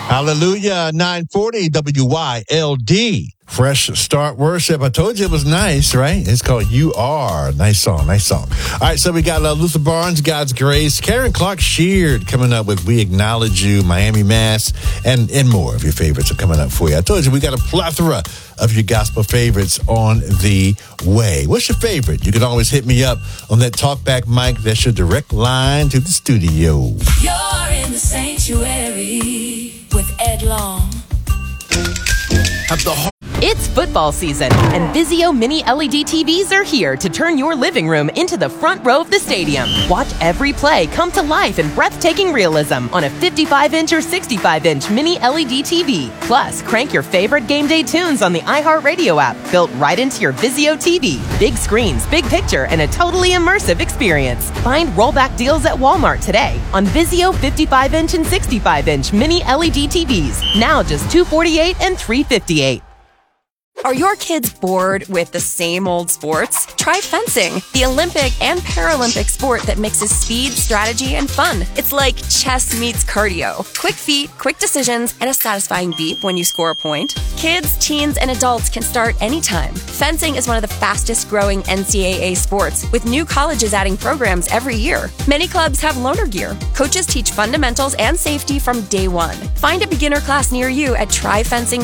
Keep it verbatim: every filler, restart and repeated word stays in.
Hallelujah, nine forty W Y L D. Fresh Start Worship. I told you it was nice, right? It's called You Are. Nice song, nice song. All right, so we got uh, Luther Barnes, God's Grace, Karen Clark Sheard coming up with We Acknowledge You, Miami Mass, and, and more of your favorites are coming up for you. I told you we got a plethora of your gospel favorites on the way. What's your favorite? You can always hit me up on that talkback mic. That's your direct line to the studio. You're in the sanctuary with Ed Long. Have the It's football season, and Vizio Mini L E D T Vs are here to turn your living room into the front row of the stadium. Watch every play come to life in breathtaking realism on a fifty-five inch or sixty-five inch Mini L E D T V. Plus, crank your favorite game day tunes on the iHeartRadio app, built right into your Vizio T V. Big screens, big picture, and a totally immersive experience. Find rollback deals at Walmart today on Vizio fifty-five inch and sixty-five inch Mini L E D T Vs. Now just two hundred forty-eight dollars and three hundred fifty-eight dollars. Are your kids bored with the same old sports? Try fencing, the Olympic and Paralympic sport that mixes speed, strategy, and fun. It's like chess meets cardio. Quick feet, quick decisions, and a satisfying beep when you score a point. Kids, teens, and adults can start anytime. Fencing is one of the fastest growing N C double A sports, with new colleges adding programs every year. Many clubs have loaner gear. Coaches teach fundamentals and safety from day one. Find a beginner class near you at try fencing